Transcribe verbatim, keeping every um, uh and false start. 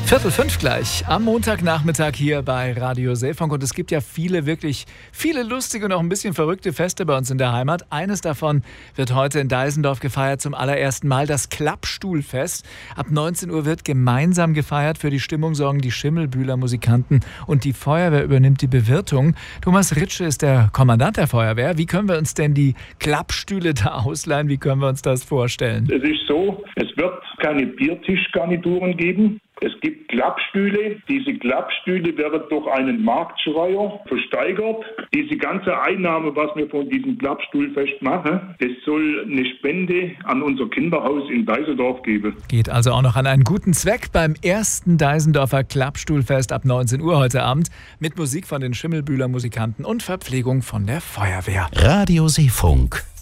Viertel fünf gleich am Montagnachmittag hier bei Radio Seefunk. Und es gibt ja viele, wirklich viele lustige und auch ein bisschen verrückte Feste bei uns in der Heimat. Eines davon wird heute in Deisendorf gefeiert, zum allerersten Mal das Klappstuhlfest. Ab neunzehn Uhr wird gemeinsam gefeiert. Für die Stimmung sorgen die Schimmelbühler Musikanten und die Feuerwehr übernimmt die Bewirtung. Thomas Ritsche ist der Kommandant der Feuerwehr. Wie können wir uns denn die Klappstühle da ausleihen? Wie können wir uns das vorstellen? Es ist so, es wird keine Biertischgarnituren geben. Es gibt Klappstühle. Diese Klappstühle werden durch einen Marktschreier versteigert. Diese ganze Einnahme, was wir von diesem Klappstuhlfest machen, das soll eine Spende an unser Kinderhaus in Deisendorf geben. Geht also auch noch an einen guten Zweck beim ersten Deisendorfer Klappstuhlfest ab neunzehn Uhr heute Abend mit Musik von den Schimmelbühler Musikanten und Verpflegung von der Feuerwehr. Radio Seefunk.